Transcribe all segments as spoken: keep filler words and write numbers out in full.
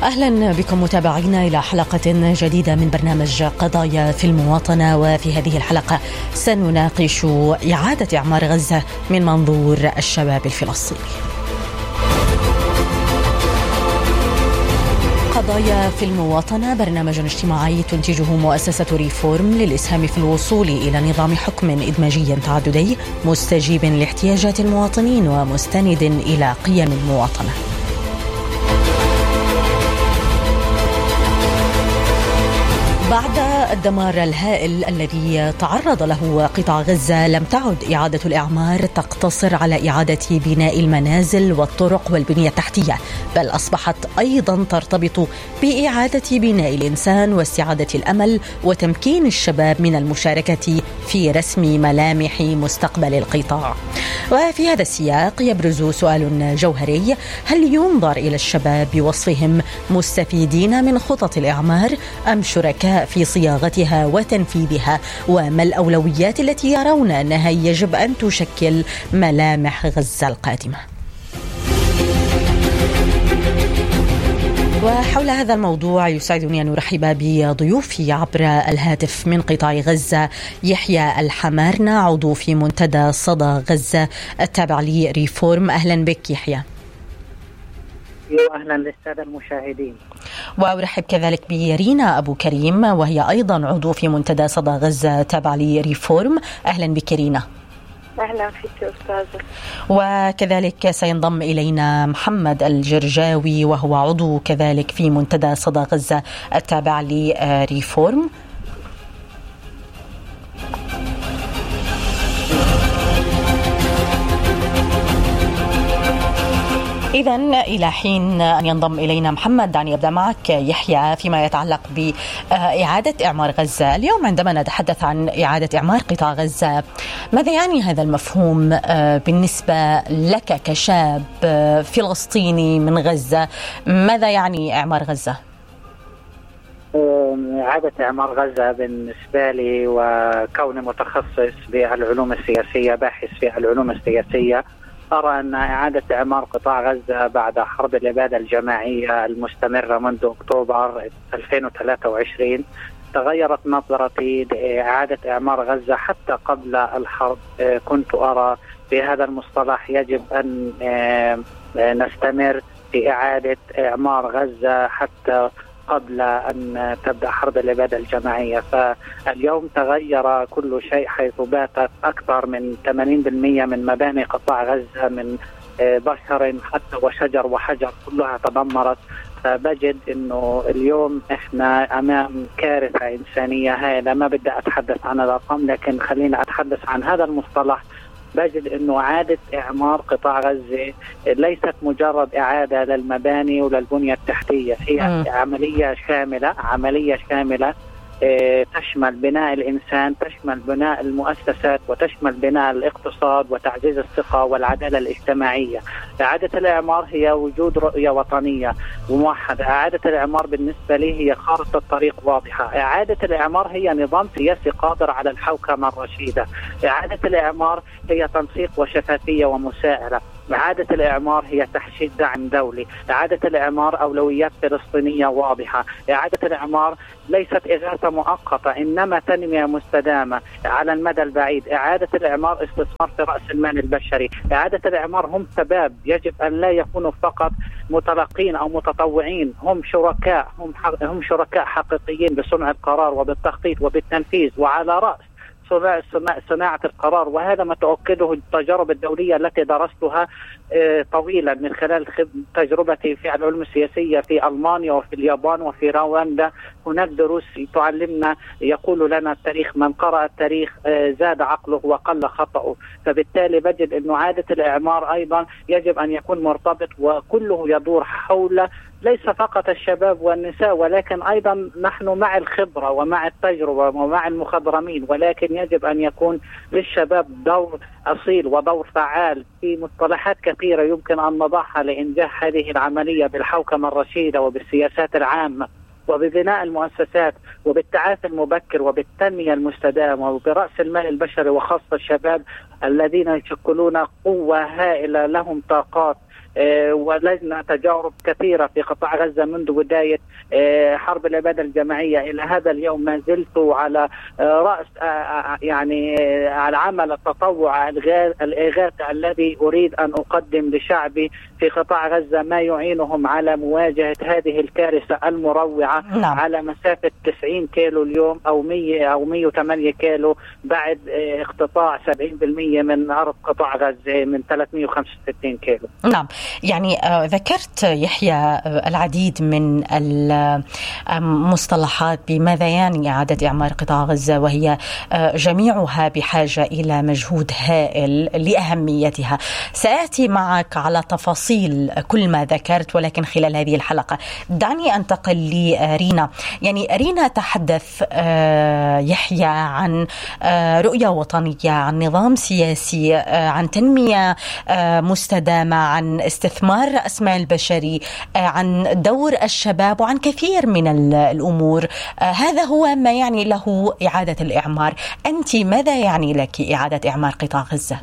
أهلا بكم متابعينا إلى حلقة جديدة من برنامج قضايا في المواطنة. وفي هذه الحلقة سنناقش إعادة إعمار غزة من منظور الشباب الفلسطيني. قضايا في المواطنة برنامج اجتماعي تنتجه مؤسسة ريفورم للإسهام في الوصول إلى نظام حكم إدماجي تعددي مستجيب لاحتياجات المواطنين ومستند إلى قيم المواطنة. بعد الدمار الهائل الذي تعرض له قطاع غزة، لم تعد إعادة الإعمار تقتصر على إعادة بناء المنازل والطرق والبنية التحتية، بل أصبحت أيضا ترتبط بإعادة بناء الإنسان واستعادة الأمل وتمكين الشباب من المشاركة في رسم ملامح مستقبل القطاع. وفي هذا السياق يبرز سؤال جوهري: هل ينظر إلى الشباب بوصفهم مستفيدين من خطط الإعمار أم شركاء في صياغتها وتنفيذها؟ وما الأولويات التي يرون أنها يجب أن تشكل ملامح غزة القادمة؟ وحول هذا الموضوع يسعدني أن أرحب بضيوفي عبر الهاتف من قطاع غزة: يحيى الحمارنة، عضو في منتدى صدى غزة التابع لريفورم. أهلا بك يحيى. أهلا للسادة المشاهدين. وأرحب كذلك برينا أبو كريم، وهي أيضا عضو في منتدى صدى غزة تابع لريفورم. أهلا بك رينا. أهلا فيك أستاذة. وكذلك سينضم إلينا محمد الجرجاوي، وهو عضو كذلك في منتدى صدى غزة التابع لريفورم. إذن إلى حين أن ينضم إلينا محمد، دعني أبدأ معك يحيى فيما يتعلق بإعادة إعمار غزة. اليوم عندما نتحدث عن إعادة إعمار قطاع غزة، ماذا يعني هذا المفهوم بالنسبة لك كشاب فلسطيني من غزة؟ ماذا يعني إعمار غزة؟ إعادة إعمار غزة بالنسبة لي، وكوني متخصص بالعلوم السياسية، باحث في العلوم السياسية، أرى أن إعادة إعمار قطاع غزة بعد حرب الإبادة الجماعية المستمرة منذ أكتوبر ألفين وثلاثة وعشرين تغيرت نظرتي لإعادة إعمار غزة. حتى قبل الحرب كنت أرى بهذا المصطلح يجب أن نستمر في إعادة إعمار غزة حتى قبل أن تبدأ حرب الإبادة الجماعية. فاليوم تغير كل شيء، حيث باتت أكثر من ثمانين بالمئة من مباني قطاع غزة من بشر حتى وشجر وحجر كلها تدمرت. فبجد أنه اليوم إحنا أمام كارثة إنسانية هائلة. ما بدي أتحدث عن الأرقام، لكن خلينا أتحدث عن هذا المصطلح. بجد أنه إعادة إعمار قطاع غزة ليست مجرد إعادة للمباني وللبنية التحتية، هي م. عملية شاملة عملية شاملة تشمل بناء الإنسان، تشمل بناء المؤسسات، وتشمل بناء الاقتصاد وتعزيز الثقة والعدالة الاجتماعية. إعادة الإعمار هي وجود رؤية وطنية وموحدة. إعادة الإعمار بالنسبة لي هي خارطة الطريق واضحة. إعادة الإعمار هي نظام سياسي قادر على الحوكمة الرشيدة. إعادة الإعمار هي تنسيق وشفافية ومساءلة. إعادة الإعمار هي تحشيد دعم دولي. إعادة الإعمار أولويات فلسطينية واضحة. إعادة الإعمار ليست إغاثة مؤقتة، إنما تنمية مستدامة على المدى البعيد. إعادة الإعمار استثمار في رأس المال البشري. إعادة الإعمار هم شباب يجب أن لا يكونوا فقط متلقين أو متطوعين، هم شركاء، هم هم شركاء حقيقيين بصنع القرار وبالتخطيط وبالتنفيذ، وعلى رأس صناعة القرار. وهذا ما تؤكده التجارب الدولية التي درستها طويلا من خلال تجربتي في العلوم السياسية في ألمانيا وفي اليابان وفي رواندا. هناك دروس تعلمنا، يقول لنا التاريخ: من قرأ التاريخ زاد عقله وقل خطأه. فبالتالي بجد أن إعادة الإعمار أيضا يجب أن يكون مرتبط وكله يدور حول ليس فقط الشباب والنساء، ولكن أيضا نحن مع الخبرة ومع التجربة ومع المخضرمين. ولكن يجب أن يكون للشباب دور أصيل ودور فعال في مصطلحات كثيرة يمكن أن نضعها لإنجاح هذه العملية بالحوكمة الرشيدة وبالسياسات العامة وببناء المؤسسات وبالتعافي المبكر وبالتنمية المستدامة وبرأس المال البشري، وخاصة الشباب الذين يشكلون قوة هائلة لهم طاقات ولدينا تجارب كثيرة في قطاع غزة منذ بداية حرب الإبادة الجماعية إلى هذا اليوم. ما زلت على رأس يعني العمل التطوعي الإغاثي الذي أريد أن أقدم لشعبي في قطاع غزة ما يعينهم على مواجهة هذه الكارثة المروعة. نعم. على مسافة تسعين كيلو اليوم أو مية أو مية وثمانية كيلو بعد اقتطاع سبعين بالمئة من أرض قطاع غزة من ثلاثمئة وخمسة وستين كيلو. نعم، يعني ذكرت يحيى العديد من المصطلحات بماذا يعني إعادة إعمار قطاع غزة، وهي جميعها بحاجة إلى مجهود هائل لأهميتها. سأتي معك على تفاصيل كل ما ذكرت، ولكن خلال هذه الحلقة دعني أنتقل لرينا. يعني رينا تحدث يحيى عن رؤية وطنية، عن نظام سياسي، عن تنمية مستدامة، عن استثمار رأس مال بشري، عن دور الشباب، وعن كثير من الأمور. هذا هو ما يعني له إعادة الإعمار. أنت ماذا يعني لك إعادة إعمار قطاع غزة؟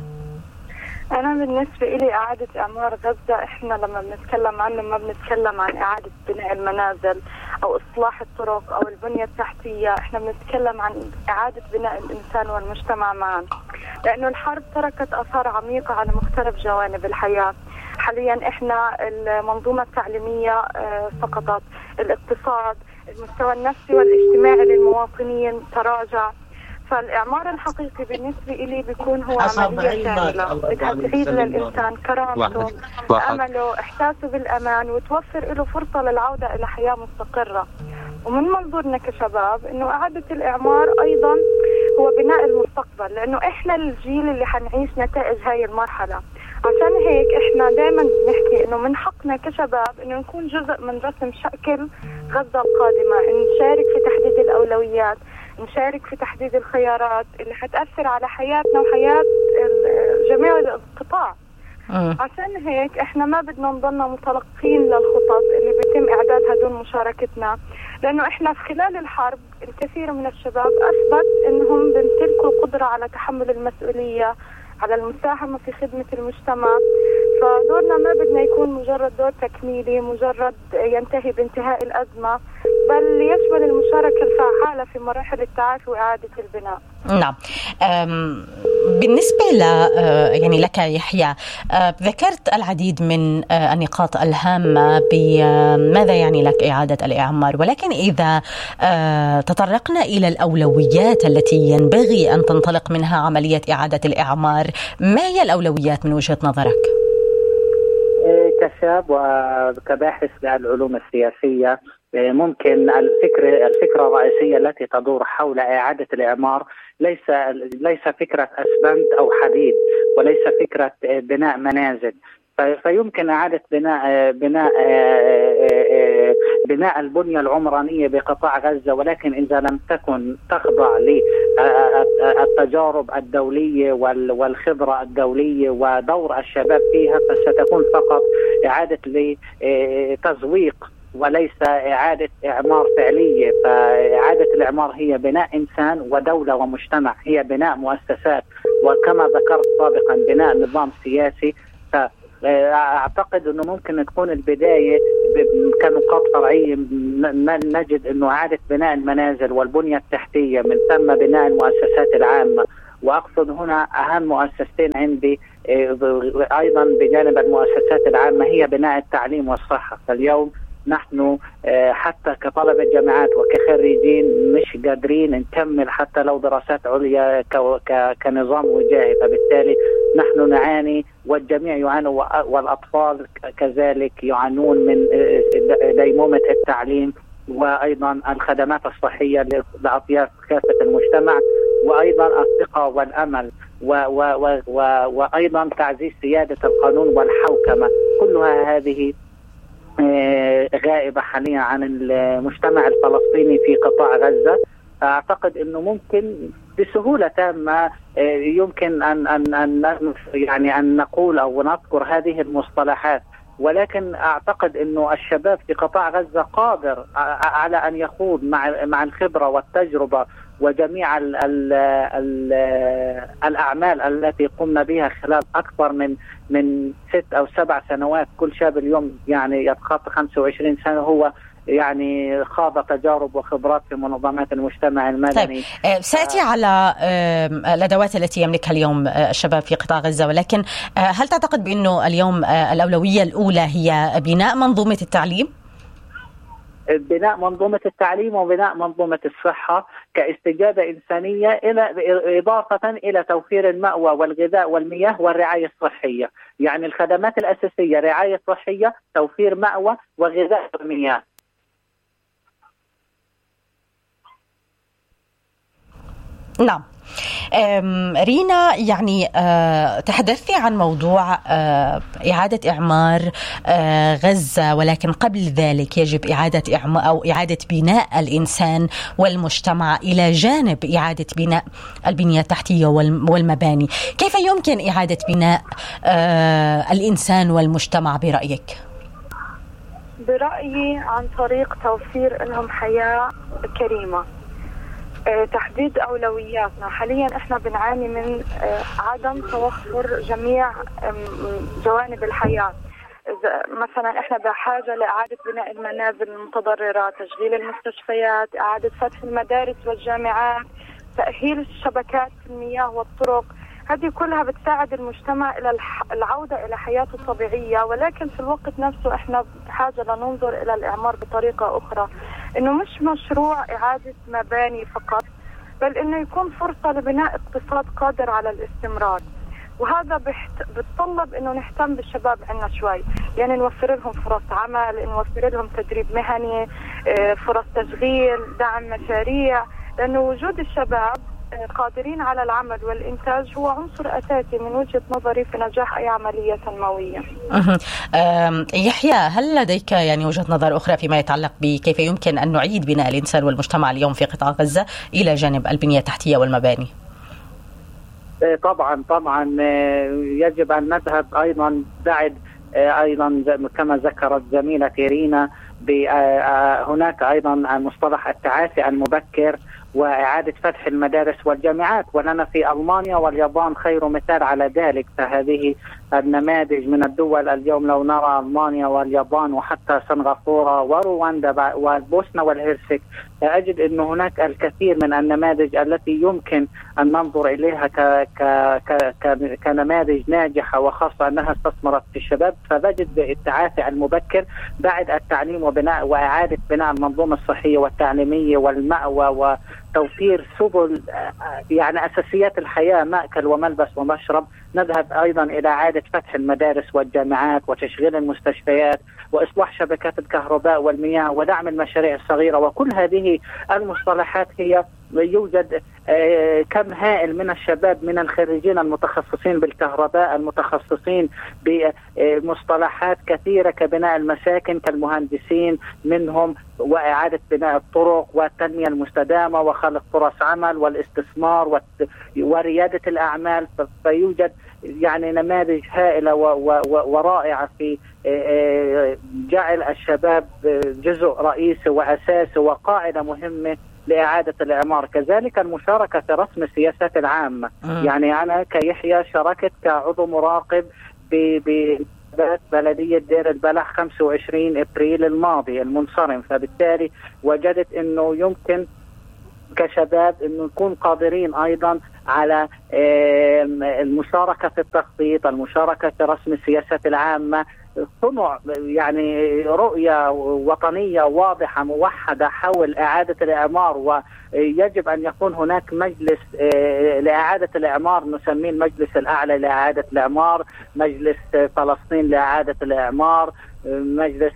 أنا بالنسبة إلي إعادة إعمار غزة، إحنا لما بنتكلم عنه ما بنتكلم عن إعادة بناء المنازل أو إصلاح الطرق أو البنية التحتية، إحنا بنتكلم عن إعادة بناء الإنسان والمجتمع معا، لأنه الحرب تركت آثار عميقة على مختلف جوانب الحياة. حاليا إحنا المنظومة التعليمية سقطت، الاقتصاد، المستوى النفسي والاجتماعي للمواطنين تراجع. فالإعمار الحقيقي بالنسبة إلي بيكون هو عملية كاملة بدها تعيد للإنسان كرامته، أمله، إحساسه بالأمان، وتوفر له فرصة للعودة إلى حياة مستقرة. ومن منظورنا كشباب إنه إعادة الإعمار أيضا هو بناء المستقبل، لأنه إحنا الجيل اللي حنعيش نتائج هاي المرحلة. عشان هيك إحنا دائما بنحكي إنه من حقنا كشباب إنه نكون جزء من رسم شكل غزة القادمة، نشارك في تحديد الأولويات، نشارك في تحديد الخيارات اللي حتأثر على حياتنا وحياة جميع القطاع. عشان هيك احنا ما بدنا نضلنا متلقين للخطط اللي بيتم اعدادها دون مشاركتنا، لانه احنا في خلال الحرب الكثير من الشباب اثبت انهم بيمتلكوا القدرة على تحمل المسؤولية، على المساهمة في خدمة المجتمع. فدورنا ما بدنا يكون مجرد دور تكميلي مجرد ينتهي بانتهاء الأزمة، بل يشمل المشاركة الفعالة في مراحل التعافي وإعادة البناء. نعم. بالنسبة ل يعني لك يحيى، ذكرت العديد من النقاط الهامة بماذا يعني لك إعادة الإعمار، ولكن إذا تطرقنا إلى الأولويات التي ينبغي أن تنطلق منها عملية إعادة الإعمار، ما هي الأولويات من وجهة نظرك؟ كشاب وكباحث للعلوم السياسية، ممكن الفكرة الفكرة الرئيسية التي تدور حول إعادة الإعمار ليس ليس فكرة أسمنت أو حديد، وليس فكرة بناء منازل. فيمكن إعادة بناء بناء بناء البنية العمرانية بقطاع غزة، ولكن إذا لم تكن تخضع للتجارب الدولية والخبرة الدولية ودور الشباب فيها، فستكون فقط إعادة لتزويق وليس إعادة إعمار فعلية. فإعادة الإعمار هي بناء إنسان ودولة ومجتمع، هي بناء مؤسسات، وكما ذكرت سابقا بناء نظام سياسي. فأعتقد أنه ممكن تكون البداية كنقاط فرعية، نجد أنه إعادة بناء المنازل والبنية التحتية، من ثم بناء المؤسسات العامة. وأقصد هنا أهم مؤسستين عندي أيضا بجانب المؤسسات العامة هي بناء التعليم والصحة. فاليوم نحن حتى كطلبة جامعات وكخريجين مش قادرين نكمل حتى لو دراسات عليا كنظام وجاهي، فبالتالي نحن نعاني والجميع يعاني، والأطفال كذلك يعانون من ديمومة التعليم وأيضا الخدمات الصحية لأطياف كافة المجتمع، وأيضا الثقة والأمل، و و و و وأيضا تعزيز سيادة القانون والحوكمة. كلها هذه غائبة حاليا عن المجتمع الفلسطيني في قطاع غزة. أعتقد أنه ممكن بسهولة تامة يمكن أن أن أن يعني أن نقول أو نذكر هذه المصطلحات، ولكن أعتقد أنه الشباب في قطاع غزة قادر على أن يخوض مع مع الخبرة والتجربة وجميع ال ال ال الأعمال التي قمنا بها خلال أكثر من من ست أو سبع سنوات. كل شاب اليوم يعني يتخطى خمسة وعشرين سنة هو يعني خاض تجارب وخبرات في منظمات المجتمع المدني. طيب سأتي على الأدوات التي يملكها اليوم الشباب في قطاع غزة، ولكن هل تعتقد بأنه اليوم الأولوية الأولى هي بناء منظومة التعليم؟ بناء منظومة التعليم وبناء منظومة الصحة كاستجابة إنسانية، إلى إضافة إلى توفير المأوى والغذاء والمياه والرعاية الصحية. يعني الخدمات الأساسية رعاية صحية، توفير مأوى وغذاء ومياه. نعم. رينا، يعني تحدثتي عن موضوع إعادة إعمار غزة، ولكن قبل ذلك يجب إعادة إعمار أو إعادة بناء الإنسان والمجتمع إلى جانب إعادة بناء البنية التحتية والمباني. كيف يمكن إعادة بناء الإنسان والمجتمع برأيك؟ برأيي عن طريق توفير لهم حياة كريمة، تحديد أولوياتنا. حاليا احنا بنعاني من عدم توفر جميع جوانب الحياة. مثلا احنا بحاجة لإعادة بناء المنازل المتضررة، تشغيل المستشفيات، إعادة فتح المدارس والجامعات، تأهيل شبكات المياه والطرق. هذه كلها بتساعد المجتمع إلى العودة إلى حياته الطبيعية، ولكن في الوقت نفسه احنا بحاجة لننظر إلى الإعمار بطريقة أخرى، إنه مش مشروع إعادة مباني فقط، بل إنه يكون فرصة لبناء اقتصاد قادر على الاستمرار. وهذا بتطلب إنه نهتم بالشباب عنا شوي، يعني نوفر لهم فرص عمل، نوفر لهم تدريب مهني، فرص تشغيل، دعم مشاريع، لأنه وجود الشباب قادرين على العمل والإنتاج هو عنصر أساسي من وجهة نظري في نجاح أي عملية تنموية. يحيى، هل لديك يعني وجهة نظر أخرى فيما يتعلق بكيف يمكن أن نعيد بناء الإنسان والمجتمع اليوم في قطاع غزة إلى جانب البنية التحتية والمباني؟ طبعا طبعا يجب أن نذهب أيضا بعد أيضا كما ذكرت زميلة رينا، هناك أيضا مصطلح التعافي المبكر وإعادة فتح المدارس والجامعات، ولنا في ألمانيا واليابان خير مثال على ذلك. فهذه النماذج من الدول اليوم، لو نرى ألمانيا واليابان وحتى سنغافورة ورواندا والبوسنة والهرسك، أجد أن هناك الكثير من النماذج التي يمكن أن ننظر إليها ك ك ك كنماذج ناجحة، وخاصة أنها استثمرت في الشباب. فبجد التعافي المبكر بعد التعليم وبناء وإعادة بناء المنظومة الصحية والتعليمية والمأوى وتوفير سبل يعني أساسيات الحياة، مأكل وملبس ومشرب. نذهب أيضا إلى إعادة فتح المدارس والجامعات وتشغيل المستشفيات وإصلاح شبكات الكهرباء والمياه ودعم المشاريع الصغيرة. وكل هذه المصطلحات هي يوجد كم هائل من الشباب، من الخريجين المتخصصين بالكهرباء، المتخصصين بمصطلحات كثيرة كبناء المساكن، كالمهندسين منهم، وإعادة بناء الطرق والتنمية المستدامة وخلق فرص عمل والاستثمار وريادة الأعمال. فيوجد يعني نماذج هائلة ورائعة في جعل الشباب جزء رئيسي وأساسي وقاعدة مهمة لإعادة الإعمار. كذلك المشاركة في رسم السياسات العامة. يعني أنا كيحيى شاركت كعضو مراقب ببلدية دير البلح خمسة وعشرين أبريل الماضي المنصرم، فبالتالي وجدت أنه يمكن كشباب أنه نكون قادرين أيضا على المشاركة في التخطيط، المشاركة في رسم السياسات العامة، صنع يعني رؤية وطنية واضحة موحدة حول إعادة الإعمار. ويجب أن يكون هناك مجلس لإعادة الإعمار نسميه المجلس الأعلى لإعادة الإعمار، مجلس فلسطين لإعادة الإعمار، مجلس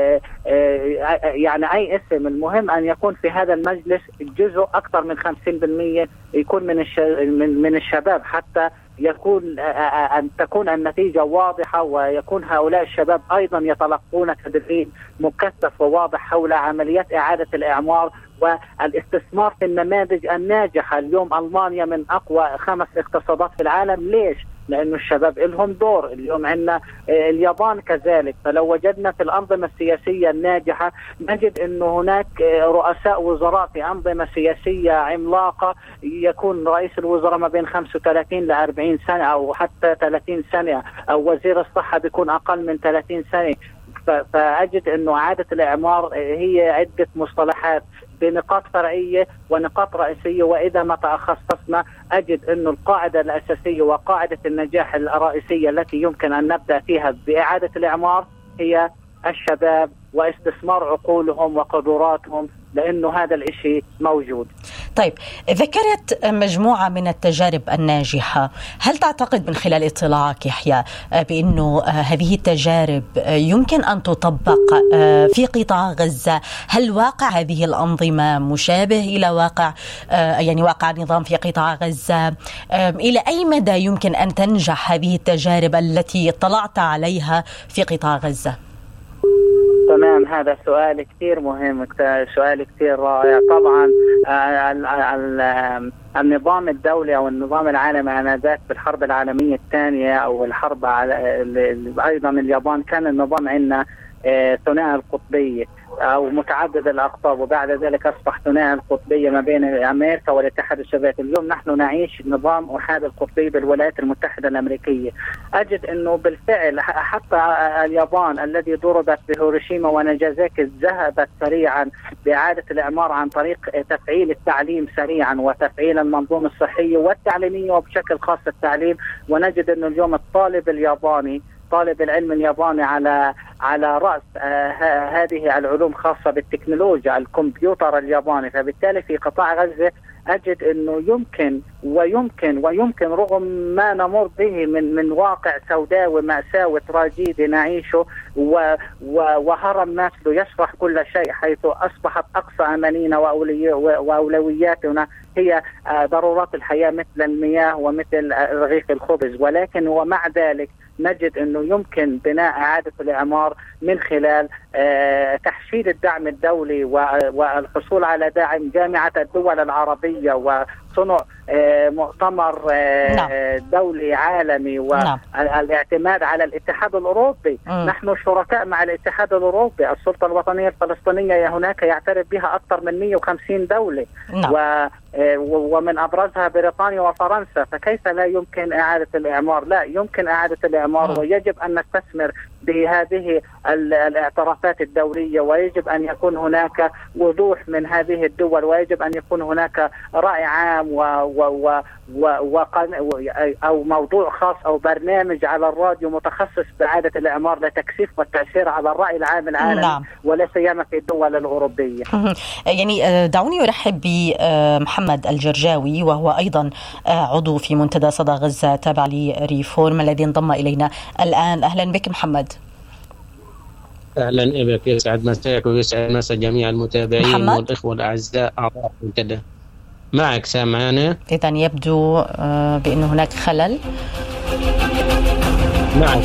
يعني أي اسم. المهم أن يكون في هذا المجلس جزء أكثر من خمسين بالمئة يكون من من الشباب، حتى يكون أن تكون النتيجة واضحة، ويكون هؤلاء الشباب أيضا يتلقون تدريب مكثف وواضح حول عمليات إعادة الإعمار والاستثمار في النماذج الناجحة. اليوم ألمانيا من أقوى خمس اقتصادات في العالم. ليش؟ لأنه الشباب لهم دور. اليوم عندنا اليابان كذلك. فلو وجدنا في الأنظمة السياسية الناجحة نجد أنه هناك رؤساء وزراء في أنظمة سياسية عملاقة يكون رئيس الوزراء ما بين خمسة وثلاثين إلى أربعين سنة أو حتى ثلاثين سنة، أو وزير الصحة بيكون أقل من ثلاثين سنة. فأجد أنه إعادة الإعمار هي عدة مصطلحات بنقاط فرعية ونقاط رئيسية، وإذا ما تخصصنا أجد أن القاعدة الأساسية وقاعدة النجاح الرئيسية التي يمكن أن نبدأ فيها بإعادة الإعمار هي الشباب واستثمار عقولهم وقدراتهم، لأنه هذا الإشي موجود. طيب، ذكرت مجموعة من التجارب الناجحة، هل تعتقد من خلال اطلاعك يحيى بأنه هذه التجارب يمكن أن تطبق في قطاع غزة؟ هل واقع هذه الأنظمة مشابه إلى واقع يعني واقع النظام في قطاع غزة؟ إلى أي مدى يمكن أن تنجح هذه التجارب التي اطلعت عليها في قطاع غزة؟ تمام، هذا سؤال كثير مهم، سؤال كثير رائع. طبعا النظام الدولي أو النظام العالمي آنذاك بالحرب العالمية الثانية أو الحرب أيضا اليابان كان النظام عندنا ثنائي القطبية أو متعدد الأقطاب، وبعد ذلك أصبح ثنائي القطبية ما بين أمريكا والاتحاد السوفيتي. اليوم نحن نعيش نظام أحاد القطبية بالولايات المتحدة الأمريكية. أجد أنه بالفعل حتى اليابان الذي ضربت بهيروشيما وناجازاكي ذهبت سريعا بإعادة الإعمار عن طريق تفعيل التعليم سريعا وتفعيل المنظومة الصحية والتعليمية وبشكل خاص التعليم. ونجد أنه اليوم الطالب الياباني طالب العلم الياباني على على رأس آه هذه العلوم خاصة بالتكنولوجيا الكمبيوتر الياباني. فبالتالي في قطاع غزة أجد أنه يمكن ويمكن ويمكن رغم ما نمر به من من واقع سوداوي مأساوي تراجيدي نعيشه وهرم ماسلو يشرح كل شيء، حيث أصبحت أقصى أمانينا وأولوياتنا هي ضرورات الحياة مثل المياه ومثل رغيف الخبز. ولكن ومع ذلك نجد أنه يمكن بناء إعادة الإعمار من خلال تحشيد الدعم الدولي والحصول على دعم جامعة الدول العربية وصنع مؤتمر دولي عالمي والاعتماد على الاتحاد الأوروبي. م. نحن شركاء مع الاتحاد الأوروبي. السلطة الوطنية الفلسطينية هناك يعترف بها أكثر من مئة وخمسين دولة. م. و ومن أبرزها بريطانيا وفرنسا. فكيف لا يمكن إعادة الإعمار؟ لا يمكن إعادة الإعمار، م. ويجب أن نستثمر بهذه الاعترافات الدولية، ويجب أن يكون هناك وضوح من هذه الدول، ويجب أن يكون هناك رأي عام و و و و أو موضوع خاص أو برنامج على الراديو متخصص بإعادة الإعمار لتكثيف والتأثير على الرأي العام العالمي. نعم. ولا سيما في الدول الأوروبية. يعني دعوني أرحب بمحمد الجرجاوي، وهو أيضا عضو في منتدى صدى غزة تابع لريفورم الذي انضم إلينا الآن. أهلا بك محمد. أهلا بك، يسعد مساك ويسعد مسا جميع المتابعين محمد. والإخوة الأعزاء أعضاء المنتدى. معك سامعنا؟ إذن يبدو بأن هناك خلل. معك.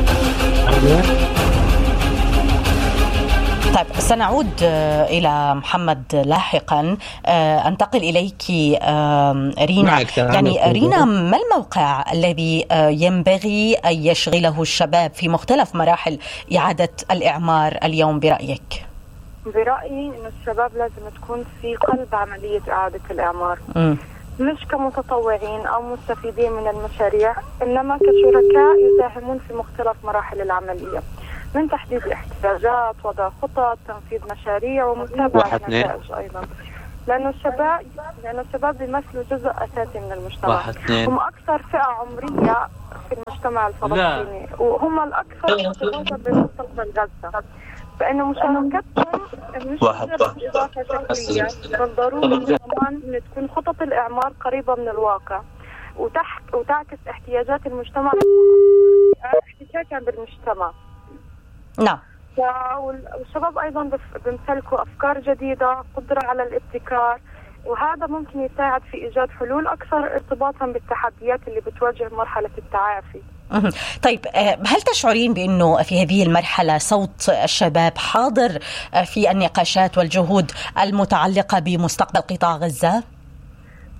طيب، سنعود إلى محمد لاحقا. أنتقل إليك رينا. يعني رينا، ما الموقع الذي ينبغي أن يشغله الشباب في مختلف مراحل إعادة الإعمار اليوم برأيك؟ برأيي إنه الشباب لازم تكون في قلب عملية إعادة الإعمار، م. مش كمتطوعين أو مستفيدين من المشاريع، إنما كشركاء يساهمون في مختلف مراحل العملية، من تحديد الاحتياجات، وضع خطط، تنفيذ مشاريع، ومتابعة النتائج أيضا. لأنه الشباب لأنه الشباب بيمثلوا جزء أساسي من المجتمع، هم أكثر فئة عمرية في المجتمع الفلسطيني، وهم الأكثر ارتباطا بمستقبل غزة. فإنه مشاركتهم مش مجرد إضافة شكلية، بل ضروري كمان إن تكون خطط الإعمار قريبة من الواقع وتحت وتعكس احتياجات المجتمع احتكاكا بالمجتمع. نعم. والشباب أيضا بيمتلكوا أفكار جديدة، قدرة على الابتكار، وهذا ممكن يساعد في إيجاد حلول أكثر ارتباطا بالتحديات اللي بتواجه مرحلة التعافي. طيب، هل تشعرين بأنه في هذه المرحلة صوت الشباب حاضر في النقاشات والجهود المتعلقة بمستقبل قطاع غزة؟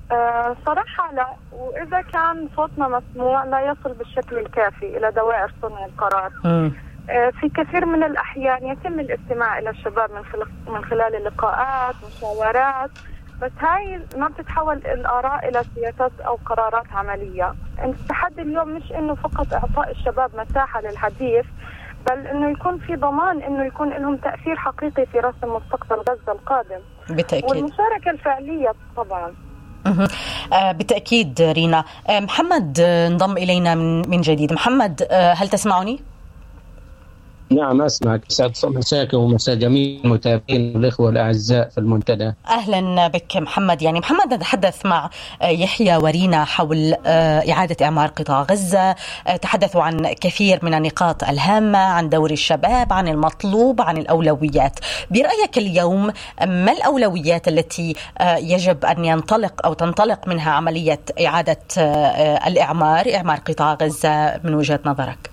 أه صراحة لا، وإذا كان صوتنا مسموع لا يصل بالشكل الكافي إلى دوائر صنع القرار. أه في كثير من الأحيان يتم الاستماع إلى الشباب من خلال من خلال اللقاءات مشاورات، بس هاي ما بتتحول الآراء إلى سياسات أو قرارات عملية. التحدي اليوم مش إنه فقط إعطاء الشباب مساحة للحديث، بل إنه يكون في ضمان إنه يكون لهم تأثير حقيقي في رسم مستقبل غزة القادم. بالتأكيد. والمشاركة الفعلية طبعا. آه بالتأكيد رينا. آه محمد آه انضم إلينا من من جديد. محمد آه هل تسمعني؟ نعم أسمعك. سعد مساك ومساء جميع المتابعين والإخوة الأعزاء في المنتدى. أهلا بك محمد. يعني محمد نتحدث مع يحيى ورينا حول إعادة إعمار قطاع غزة، تحدثوا عن كثير من النقاط الهامة، عن دور الشباب، عن المطلوب، عن الأولويات. برأيك اليوم ما الأولويات التي يجب أن ينطلق أو تنطلق منها عملية إعادة الإعمار إعمار قطاع غزة من وجهة نظرك؟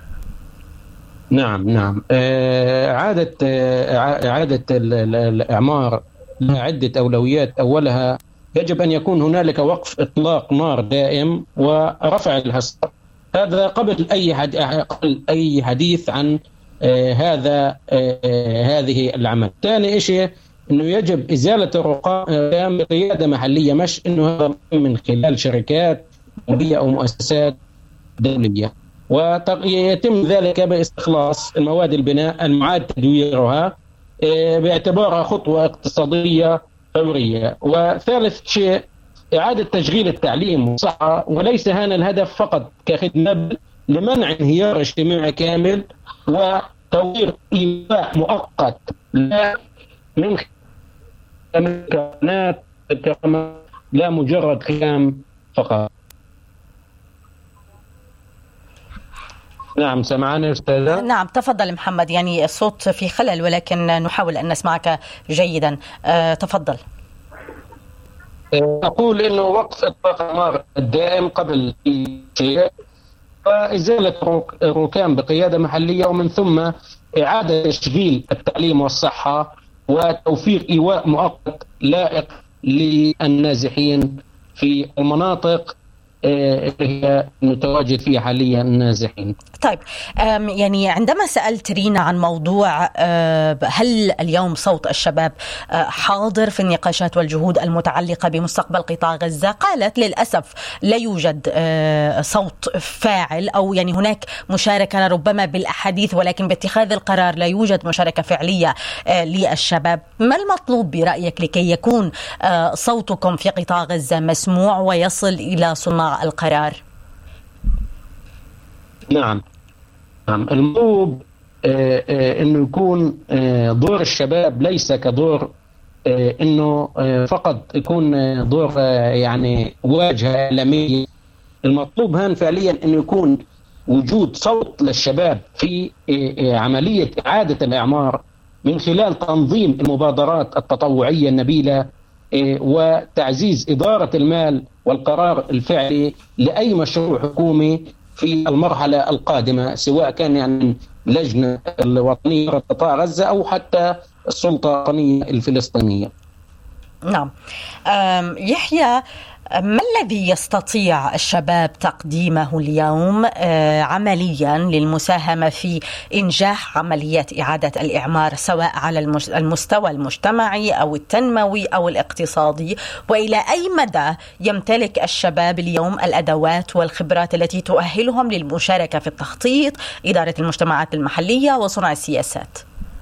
نعم نعم إعادة إعادة الإعمار لها عدة أولويات. أولها يجب أن يكون هنالك وقف إطلاق نار دائم ورفع الحصار، هذا قبل أي قبل أي حديث عن هذا هذه العمل. ثاني شيء إنه يجب إزالة الرقابة بقيادة محلية، مش إنه هذا من خلال شركات دولية أو مؤسسات دولية، ويتم ذلك باستخلاص المواد البناء المعاد تدويرها باعتبارها خطوة اقتصادية فورية. وثالث شيء إعادة تشغيل التعليم والصحة، وليس هنا الهدف فقط كخدمة لمنع انهيار اجتماعي كامل وتوفير إيواء مؤقت لا من كانت لا مجرد خيام فقط. نعم سمعنا أستاذة؟ نعم تفضل محمد. يعني الصوت في خلل ولكن نحاول أن نسمعك جيدا. أه تفضل. أقول إنه وقف إطلاق النار الدائم قبل شيء، وإزالة الركام بقيادة محلية، ومن ثم إعادة تشغيل التعليم والصحة وتوفير إيواء مؤقت لائق للنازحين في المناطق اللي هي متواجد فيها حاليا النازحين. طيب يعني عندما سألت رينا عن موضوع هل اليوم صوت الشباب حاضر في النقاشات والجهود المتعلقة بمستقبل قطاع غزة، قالت للأسف لا يوجد صوت فاعل، أو يعني هناك مشاركة ربما بالأحاديث ولكن باتخاذ القرار لا يوجد مشاركة فعلية للشباب. ما المطلوب برأيك لكي يكون صوتكم في قطاع غزة مسموع ويصل إلى صناع القرار؟ نعم نعم المطلوب آه آه انه يكون آه دور الشباب ليس كدور آه انه آه فقط يكون آه دور آه يعني واجهة إعلامية. المطلوب هان فعليا انه يكون وجود صوت للشباب في آه آه عملية إعادة الإعمار من خلال تنظيم المبادرات التطوعية النبيلة آه وتعزيز إدارة المال والقرار الفعلي لأي مشروع حكومي في المرحلة القادمة، سواء كان يعني اللجنة الوطنية لقطاع غزة أو حتى السلطة الوطنية الفلسطينية. نعم يحيى، ما الذي يستطيع الشباب تقديمه اليوم عمليا للمساهمة في إنجاح عملية إعادة الإعمار، سواء على المستوى المجتمعي أو التنموي أو الاقتصادي؟ وإلى أي مدى يمتلك الشباب اليوم الأدوات والخبرات التي تؤهلهم للمشاركة في التخطيط، إدارة المجتمعات المحلية وصنع السياسات؟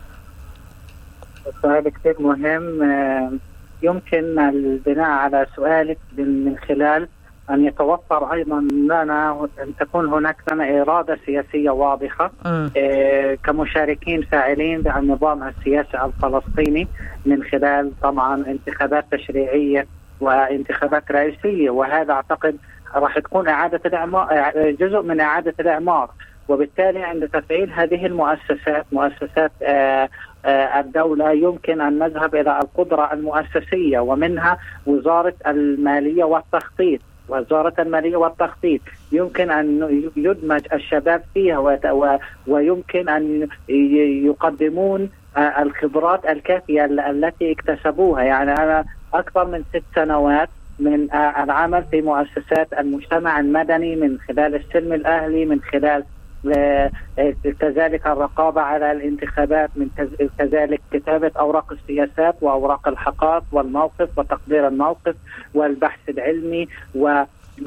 سؤال كثير مهم. يمكن البناء على سؤالك من خلال أن يتوفر أيضا لنا أن تكون هناك لنا إرادة سياسية واضحة إيه كمشاركين فاعلين بالنظام السياسي الفلسطيني، من خلال طبعا انتخابات تشريعية وانتخابات رئيسية، وهذا أعتقد راح تكون إعادة الإعمار جزء من إعادة الإعمار. وبالتالي عند تفعيل هذه المؤسسات مؤسسات آه الدولة يمكن أن نذهب إلى القدرة المؤسسية، ومنها وزارة المالية والتخطيط. وزارة المالية والتخطيط يمكن أن يدمج الشباب فيها، ويمكن أن يقدمون الخبرات الكافية التي اكتسبوها. يعني أنا أكثر من ست سنوات من العمل في مؤسسات المجتمع المدني من خلال السلم الأهلي، من خلال كذلك الرقابة على الانتخابات، من كذلك كتابة أوراق السياسات وأوراق الحقائق والموقف وتقدير الموقف والبحث العلمي و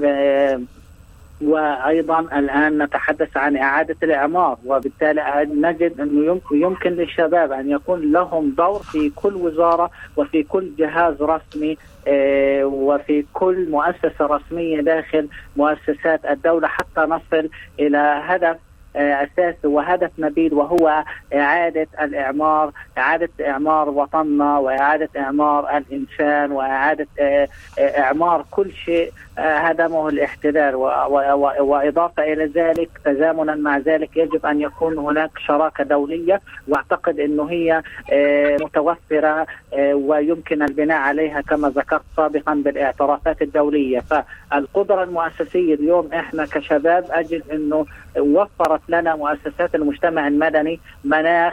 وأيضا الآن نتحدث عن إعادة الإعمار. وبالتالي نجد أنه يمكن للشباب أن يكون لهم دور في كل وزارة وفي كل جهاز رسمي وفي كل مؤسسة رسمية داخل مؤسسات الدولة، حتى نصل إلى هدف أساسي وهدف نبيل، وهو إعادة الإعمار، إعادة إعمار وطننا، وإعادة إعمار الإنسان، وإعادة إعمار كل شيء هدمه الاحتلال. وإضافة إلى ذلك تزامنا مع ذلك يجب أن يكون هناك شراكة دولية، وأعتقد أنه هي متوفرة ويمكن البناء عليها كما ذكرت سابقا بالاعترافات الدولية. فالقدرة المؤسسية اليوم إحنا كشباب أجد أنه وفرت لنا مؤسسات المجتمع المدني مناخ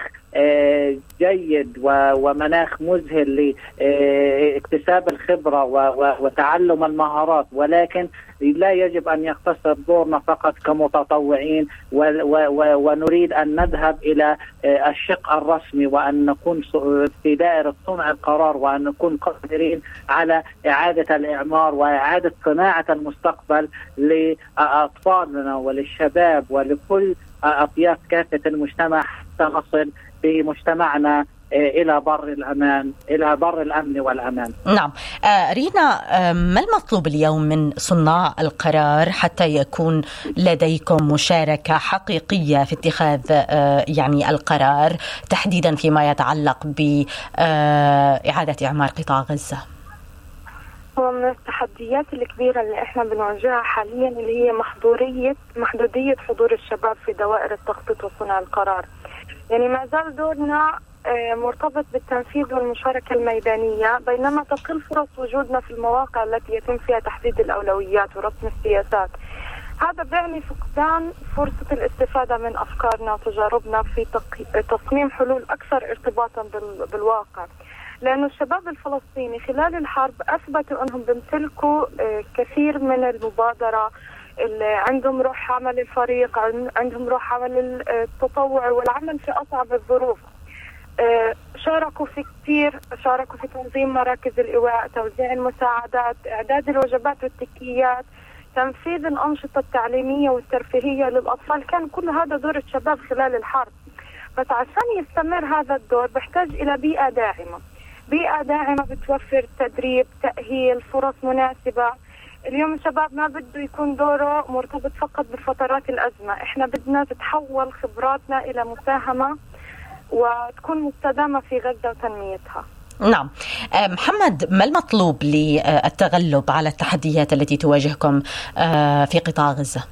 جيد ومناخ مذهل لاكتساب الخبرة وتعلم المهارات، ولكن لا يجب أن يقتصر دورنا فقط كمتطوعين ونريد أن نذهب إلى الشق الرسمي وأن نكون في دائرة صنع القرار، وأن نكون قادرين على إعادة الإعمار وإعادة صناعة المستقبل لأطفالنا وللشباب ولكل أطياف كافة المجتمع، حتى نصل في مجتمعنا إلى بر الأمان، إلى بر الأمن والأمان. نعم. آه رينا، آه ما المطلوب اليوم من صناع القرار حتى يكون لديكم مشاركة حقيقية في اتخاذ آه يعني القرار، تحديدا فيما يتعلق بإعادة آه إعمار قطاع غزة؟ هو من التحديات الكبيرة اللي احنا بنواجهها حاليا اللي هي محظورية محدودية حضور الشباب في دوائر التخطيط وصنع القرار. يعني ما زال دورنا مرتبط بالتنفيذ والمشاركة الميدانية، بينما تقل فرص وجودنا في المواقع التي يتم فيها تحديد الأولويات ورسم السياسات. هذا بيعني فقدان فرصة الاستفادة من أفكارنا وتجاربنا في تصميم حلول أكثر ارتباطا بالواقع، لأن الشباب الفلسطيني خلال الحرب أثبتوا أنهم بيمتلكوا كثير من المبادرة، اللي عندهم روح عمل الفريق، عندهم روح عمل التطوع والعمل في أصعب الظروف. شاركوا في كثير، شاركوا في تنظيم مراكز الإيواء، توزيع المساعدات، إعداد الوجبات والتكيات، تنفيذ الأنشطة التعليمية والترفيهية للأطفال. كان كل هذا دور الشباب خلال الحرب، بس عشان يستمر هذا الدور بيحتاج إلى بيئة داعمة، بيئة داعمة بتوفر تدريب، تأهيل، فرص مناسبة. اليوم الشباب ما بده يكون دوره مرتبط فقط بفترات الأزمة، إحنا بدنا تتحول خبراتنا إلى مساهمة وتكون مستدامة في غزة وتنميتها. نعم. محمد، ما المطلوب للتغلب على التحديات التي تواجهكم في قطاع غزة؟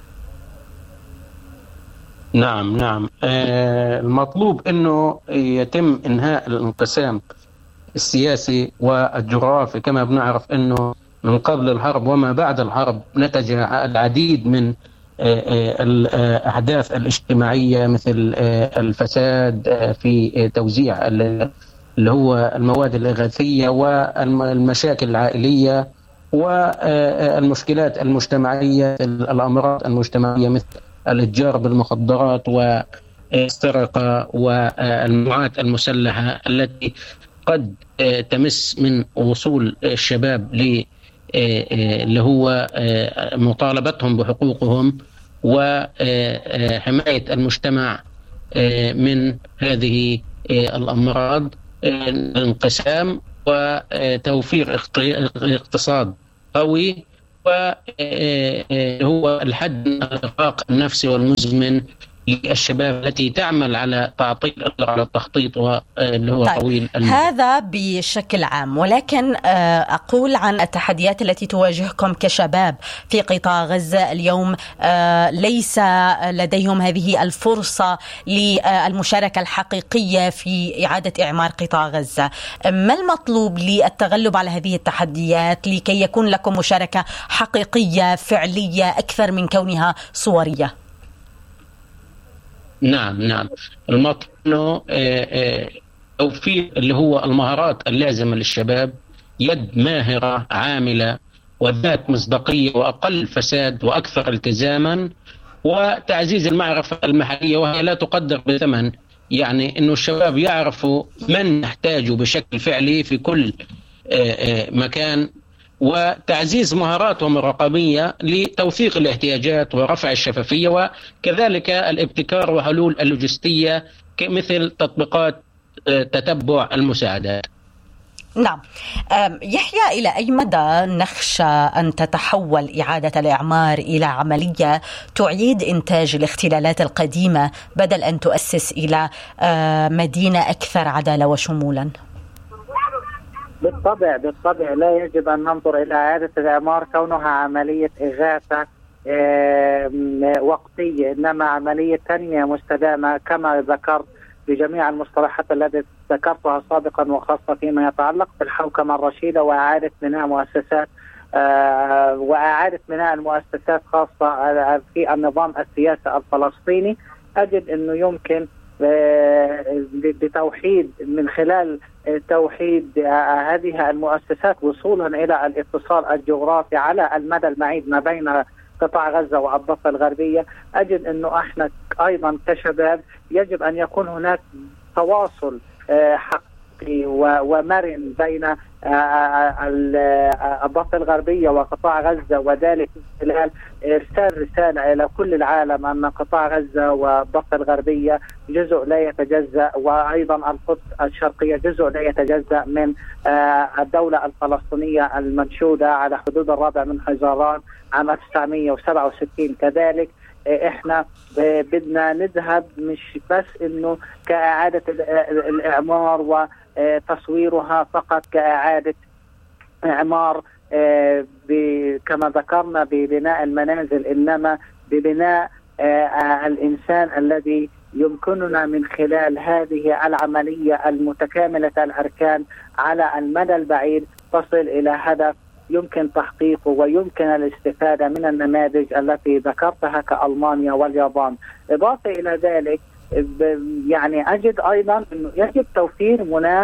نعم نعم المطلوب أنه يتم إنهاء الانقسام السياسي والجغرافي. كما بنعرف أنه من قبل الحرب وما بعد الحرب نتج العديد من الأحداث الاجتماعية، مثل الفساد في توزيع اللي هو المواد الإغاثية والمشاكل العائلية والمشكلات المجتمعية، الأمراض المجتمعية مثل الإتجار بالمخدرات والسرقة والمجموعات المسلحة التي قد تمس من وصول الشباب ل اللي هو مطالبتهم بحقوقهم وحماية المجتمع من هذه الأمراض، الانقسام وتوفير اقتصاد قوي، وهو الحد من الإرهاق النفسي والمزمن للشباب التي تعمل على تعطيل على التخطيط واللي هو طيب. طويل المدى. هذا بشكل عام، ولكن أقول عن التحديات التي تواجهكم كشباب في قطاع غزة اليوم. ليس لديهم هذه الفرصة للمشاركة الحقيقية في إعادة إعمار قطاع غزة. ما المطلوب للتغلب على هذه التحديات لكي يكون لكم مشاركة حقيقية فعلية أكثر من كونها صورية؟ نعم نعم المطلوب انه توفير اللي هو المهارات اللازمه للشباب، يد ماهره عامله وذات مصداقية وأقل فساد وأكثر التزاما، وتعزيز المعرفة المحلية وهي لا تقدر بثمن. يعني إنه الشباب يعرفوا من نحتاجه بشكل فعلي في كل مكان، وتعزيز مهاراتهم الرقمية لتوثيق الاحتياجات ورفع الشفافية، وكذلك الابتكار وحلول اللوجستية مثل تطبيقات تتبع المساعدات. نعم. يحيى، إلى أي مدى نخشى أن تتحول إعادة الإعمار إلى عملية تعيد إنتاج الاختلالات القديمة بدل أن تؤسس إلى مدينة أكثر عدالة وشمولا؟ بالطبع بالطبع لا يجب أن ننظر إلى إعادة الإعمار كونها عملية إغاثة وقتية، إنما عملية تنمية مستدامة كما ذكرت بجميع المصطلحات التي ذكرتها سابقا، وخاصة فيما يتعلق بالحوكمة الرشيدة وإعادة بناء مؤسسات آه وإعادة بناء المؤسسات خاصة في النظام السياسي الفلسطيني. أجد أنه يمكن آه بتوحيد من خلال توحيد آه هذه المؤسسات وصولا إلى الاتصال الجغرافي على المدى البعيد ما بين قطاع غزة والضفة الغربية. أجد أنه احنا أيضا كشباب يجب أن يكون هناك تواصل حقيقي ومرن بين الضفة الغربية وقطاع غزة، وذلك من خلال إرسال رسالة إلى كل العالم أن قطاع غزة والضفة الغربية جزء لا يتجزأ، وأيضا القدس الشرقية جزء لا يتجزأ من الدولة الفلسطينية المنشودة على حدود الرابع من حزيران عام ألف وتسعمئة وسبعة وستين. كذلك احنا بدنا نذهب مش بس انه كإعادة الإعمار وتصويرها فقط كإعادة إعمار كما ذكرنا ببناء المنازل، إنما ببناء الإنسان الذي يمكننا من خلال هذه العملية المتكاملة الأركان على المدى البعيد تصل إلى هدف يمكن تحقيقه ويمكن الاستفادة من النماذج التي ذكرتها كألمانيا واليابان. إضافة إلى ذلك يعني أجد أيضا أنه يجب توفير مناخ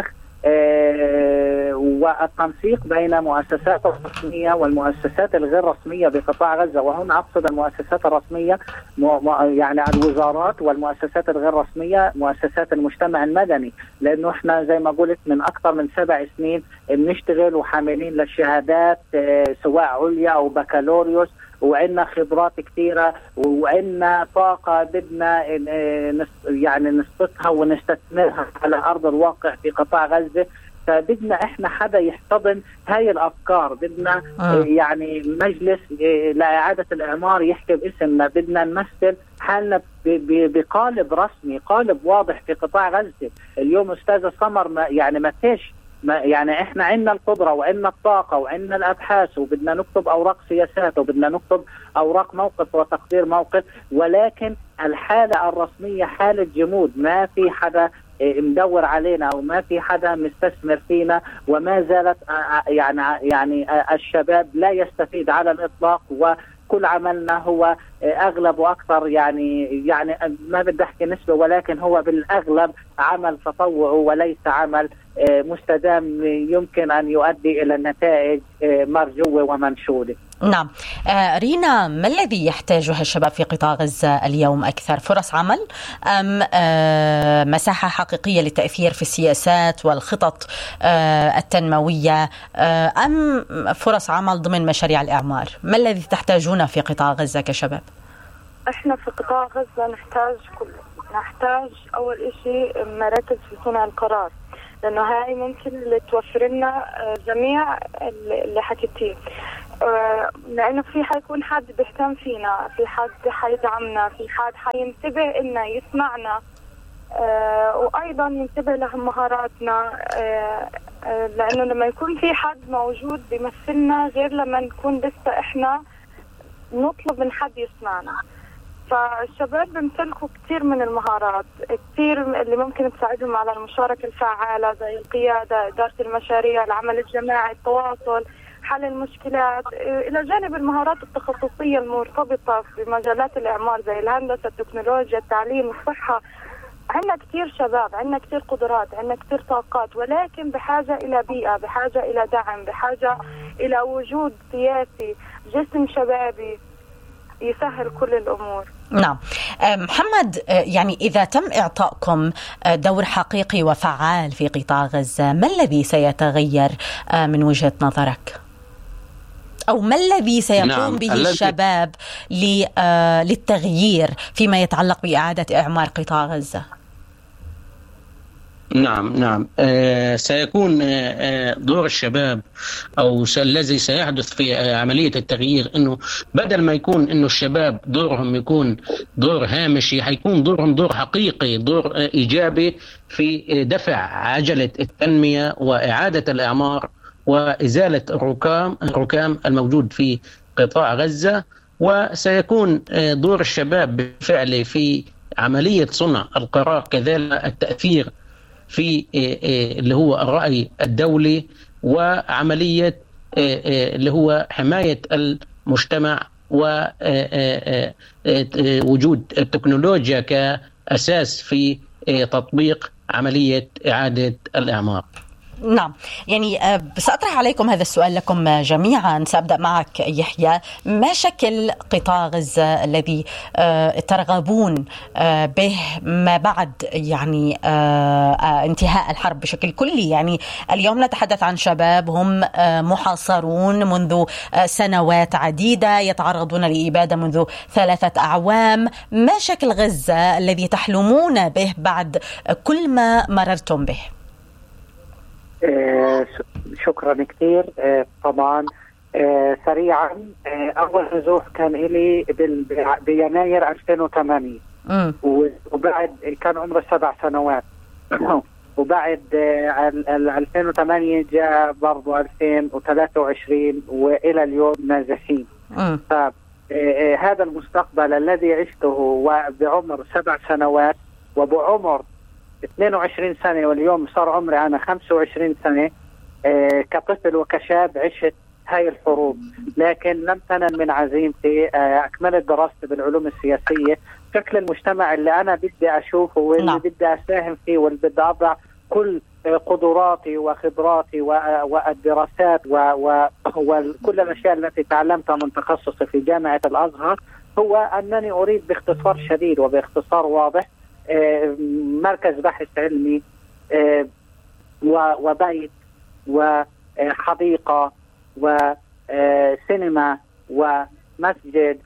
آه والتنسيق بين مؤسسات الرسمية والمؤسسات الغير رسمية بقطاع غزة، وهنا أقصد المؤسسات الرسمية يعني الوزارات، والمؤسسات الغير رسمية مؤسسات المجتمع المدني، لأنه إحنا زي ما قلت من أكثر من سبع سنين بنشتغل وحاملين للشهادات آه سواء عليا أو بكالوريوس، وعندنا خبرات كثيرة وعندنا طاقة بدنا يعني نسقطها ونستثمرها على أرض الواقع في قطاع غزة. فبدنا إحنا حدا يحتضن هاي الأفكار، بدنا آه. يعني مجلس لإعادة الإعمار يحكي باسمنا، بدنا نمثل حالنا بقالب رسمي، قالب واضح في قطاع غزة. اليوم أستاذ سمر ما يعني ما فيش ما يعني احنا عندنا القدرة وعندنا الطاقة وعندنا الابحاث، وبدنا نكتب اوراق سياسات وبدنا نكتب اوراق موقف وتقدير موقف، ولكن الحالة الرسمية حالة جمود، ما في حدا مدور علينا او ما في حدا مستثمر فينا، وما زالت يعني يعني الشباب لا يستفيد على الاطلاق، وكل عملنا هو اغلب واكثر يعني يعني ما بدي احكي نسبة، ولكن هو بالاغلب عمل تطوعي وليس عمل مستدام يمكن أن يؤدي إلى نتائج مرجوة ومنشودة. نعم. آه رينا، ما الذي يحتاجه الشباب في قطاع غزة اليوم أكثر؟ فرص عمل أم آه مساحة حقيقية للتأثير في السياسات والخطط آه التنموية آه أم فرص عمل ضمن مشاريع الإعمار؟ ما الذي تحتاجونه في قطاع غزة كشباب؟ احنا في قطاع غزة نحتاج كل نحتاج أول إشي مراكز في صنع القرار، لأنه هاي ممكن اللي توفر لنا جميع اللي حكيتيه، لأنه في حيكون حد بيهتم فينا، في حد حيدعمنا، في حد حينتبه إلنا يسمعنا، وأيضا ينتبه لمهاراتنا، لأنه لما يكون في حد موجود بيمثلنا غير لما نكون لسه إحنا نطلب من حد يسمعنا. فالشباب بيمتلكوا كثير من المهارات، كثير اللي ممكن تساعدهم على المشاركة الفعالة زي القيادة، إدارة المشاريع، العمل الجماعي، التواصل، حل المشكلات، إلى جانب المهارات التخصصية المرتبطة في مجالات الإعمار زي الهندسة، التكنولوجيا، التعليم، الصحة. عندنا كثير شباب، عندنا كثير قدرات، عندنا كثير طاقات، ولكن بحاجة إلى بيئة، بحاجة إلى دعم، بحاجة إلى وجود سياسي، جسم شبابي يسهل كل الأمور. نعم محمد، يعني إذا تم إعطائكم دور حقيقي وفعال في قطاع غزة، ما الذي سيتغير من وجهة نظرك؟ أو ما الذي سيقوم نعم. به الشباب للتغيير فيما يتعلق بإعادة إعمار قطاع غزة؟ نعم نعم آه سيكون آه دور الشباب أو الذي سيحدث في عملية التغيير إنه بدل ما يكون إنه الشباب دورهم يكون دور هامشي، حيكون دورهم دور حقيقي، دور آه إيجابي في دفع عجلة التنمية وإعادة الإعمار وإزالة الركام الركام الموجود في قطاع غزة. وسيكون آه دور الشباب بالفعل في عملية صنع القرار، كذلك التأثير في اللي هو الرأي الدولي، وعملية اللي هو حماية المجتمع ووجود التكنولوجيا كأساس في تطبيق عملية إعادة الإعمار. نعم، يعني سأطرح عليكم هذا السؤال لكم جميعا. سأبدأ معك يحيى. ما شكل قطاع غزة الذي ترغبون به ما بعد يعني انتهاء الحرب بشكل كلي؟ يعني اليوم نتحدث عن شباب هم محاصرون منذ سنوات عديدة، يتعرضون لإبادة منذ ثلاثة أعوام. ما شكل غزة الذي تحلمون به بعد كل ما مررتم به؟ آه شكرا كثير. آه طبعا آه سريعا، آه أول نزوح كان إلي بيناير ألفين وثمانية، وبعد كان عمره سبع سنوات وبعد آه ألفين وثمانية جاء برضو ألفين وثلاثة وعشرين وإلى اليوم نازحين. ف آه هذا المستقبل الذي عشته وبعمر سبع سنوات وبعمر اثنين وعشرين سنة، واليوم صار عمري أنا خمسة وعشرين سنة، آه كطفل وكشاب عشت هاي الحروب، لكن لم تنل من عزيمتي. آه أكملت دراستي بالعلوم السياسية. شكل المجتمع اللي أنا بدي أشوفه واللي نعم. بدي أساهم فيه واللي بدي أضع كل آه قدراتي وخبراتي والدراسات وكل الأشياء التي تعلمتها من تخصصي في جامعة الأزهر، هو أنني أريد باختصار شديد وباختصار واضح مركز بحث علمي وبيت وحديقة وسينما ومسجد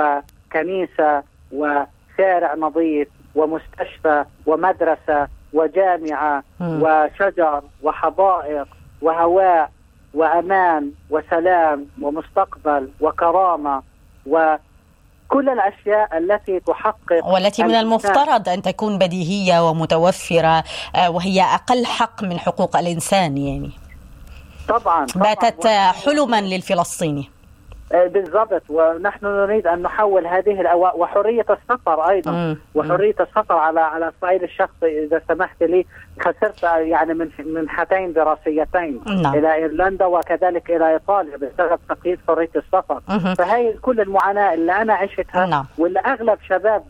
وكنيسة وشارع نظيف ومستشفى ومدرسة وجامعة وشجر وحدائق وهواء وأمان وسلام ومستقبل وكرامة و كل الأشياء التي تحقق والتي من المفترض أن تكون بديهية ومتوفرة، وهي أقل حق من حقوق الإنسان. يعني طبعا, طبعاً باتت حلما للفلسطيني بالضبط. ونحن نريد أن نحول هذه الأواء وحرية السفر أيضا مم. وحرية السفر على على الصعيد الشخصي. إذا سمحت لي، خسرت يعني من منحتين دراسيتين نعم. إلى إيرلندا وكذلك إلى إيطاليا بسبب تقييد حرية السفر. مم. فهي كل المعاناة اللي أنا عشتها نعم. واللي أغلب شباب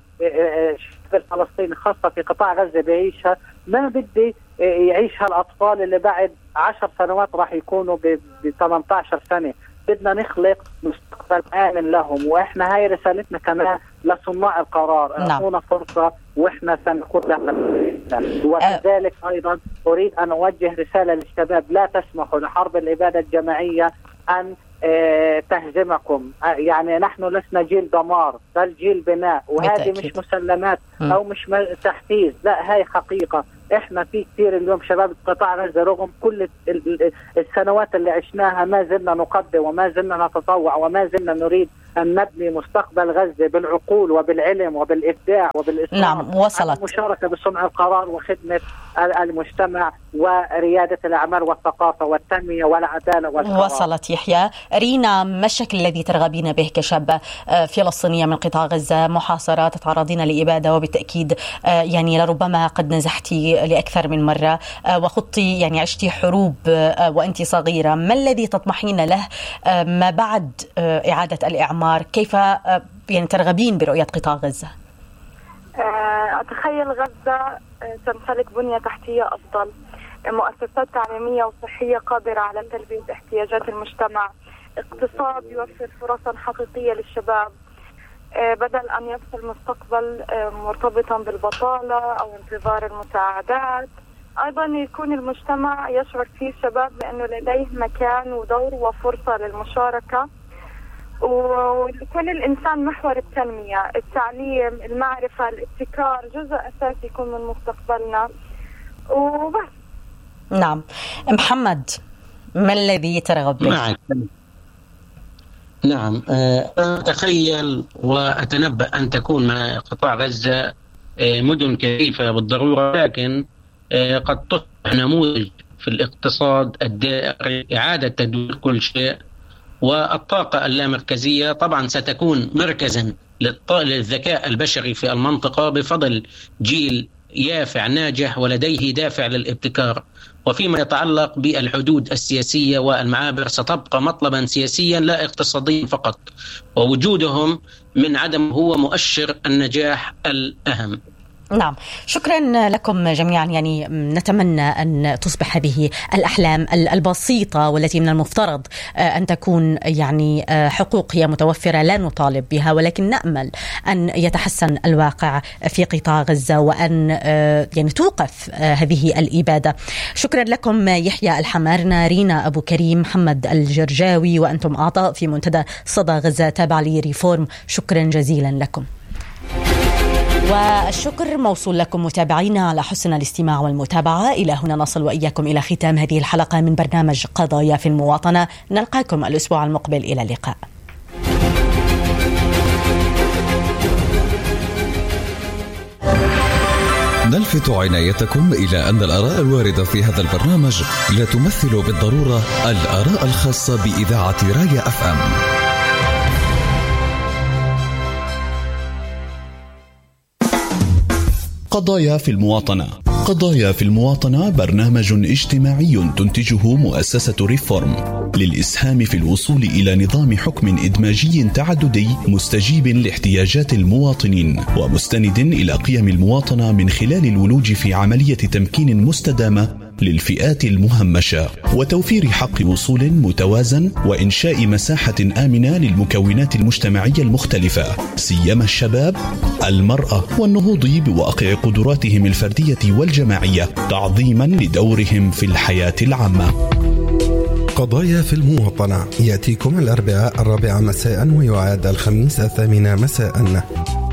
الفلسطيني خاصة في قطاع غزة بيعيشها، ما بدي يعيشها الأطفال اللي بعد عشر سنوات راح يكونوا ب ثمانية عشر سنة. بدنا نخلق مستقبل آمن لهم، وإحنا هاي رسالتنا كمان لصناع القرار. أعطونا فرصة وإحنا سنكون لهم. وكذلك أيضا أريد أن أوجه رسالة للشباب: لا تسمحوا لحرب الإبادة الجماعية أن اه تهزمكم. اه يعني نحن لسنا جيل دمار، بل جيل بناء، وهذه مش مسلمات م. أو مش تحفيز، لا هاي حقيقة. احنا في كثير اليوم شباب قطاع غزة رغم كل السنوات اللي عشناها ما زلنا نقدم وما زلنا نتطوع وما زلنا نريد أن نبني مستقبل غزة بالعقول وبالعلم وبالإبداع وبالإصرار. نعم، وصلت المشاركة بصنع القرار وخدمة المجتمع وريادة الأعمال والثقافة والتنمية والعدالة والقرار. وصلت يحيى. رينا، ما الشكل الذي ترغبين به كشابة فلسطينية من قطاع غزة محاصرة، تتعرضين لإبادة وبالتأكيد يعني لربما قد نزحتي لأكثر من مرة وخضتي يعني عشتي حروب وأنت صغيرة، ما الذي تطمحين له ما بعد إعادة الإعمار؟ كيف يعني ترغبين برؤية قطاع غزة؟ آه أتخيل غزة تمتلك بنية تحتية أفضل، مؤسسات تعليمية وصحية قادرة على تلبية احتياجات المجتمع، اقتصاد يوفر فرصا حقيقية للشباب بدل أن يبقى المستقبل مرتبطا بالبطالة أو انتظار المساعدات. أيضا يكون المجتمع يشعر فيه الشباب بأنه لديه مكان ودور وفرصة للمشاركة، وكل الإنسان محور التنمية، التعليم، المعرفة، الابتكار جزء أساسي يكون من مستقبلنا وبس. نعم محمد، ما الذي ترغب به؟ نعم نعم أتخيل وأتنبأ أن تكون قطاع غزة مدن كثيفة بالضرورة، لكن قد تصبح نموذج في الاقتصاد الدائري، إعادة تدوير كل شيء. والطاقة اللامركزية طبعا ستكون مركزا للذكاء البشري في المنطقة بفضل جيل يافع ناجح ولديه دافع للابتكار. وفيما يتعلق بالحدود السياسية والمعابر ستبقى مطلبا سياسيا لا اقتصاديا فقط، ووجودهم من عدم هو مؤشر النجاح الأهم. نعم، شكرا لكم جميعا. يعني نتمنى أن تصبح هذه الأحلام البسيطة والتي من المفترض أن تكون يعني حقوق هي متوفرة لا نطالب بها، ولكن نأمل أن يتحسن الواقع في قطاع غزة وأن يعني توقف هذه الإبادة. شكرا لكم يحيى الحمارنة، رينا أبو كريم، محمد الجرجاوي، وأنتم أعضاء في منتدى صدى غزة تابع لريفورم. شكرا جزيلا لكم. والشكر موصول لكم متابعينا على حسن الاستماع والمتابعة. إلى هنا نصل وإياكم إلى ختام هذه الحلقة من برنامج قضايا في المواطنة. نلقاكم الأسبوع المقبل، إلى اللقاء. نلفت عنايتكم إلى أن الآراء الواردة في هذا البرنامج لا تمثل بالضرورة الآراء الخاصة بإذاعة رايا أف أم. قضايا في المواطنة. قضايا في المواطنة برنامج اجتماعي تنتجه مؤسسة ريفورم للإسهام في الوصول إلى نظام حكم إدماجي تعددي مستجيب لاحتياجات المواطنين ومستند إلى قيم المواطنة من خلال الولوج في عملية تمكين مستدامة للفئات المهمشة وتوفير حق وصول متوازن وإنشاء مساحة آمنة للمكونات المجتمعية المختلفة سيما الشباب، المرأة، والنهوض بواقع قدراتهم الفردية والجماعية تعظيما لدورهم في الحياة العامة. قضايا في المواطنة يأتيكم الأربعاء الرابعة مساء ويعاد الخميس الثامنة مساء.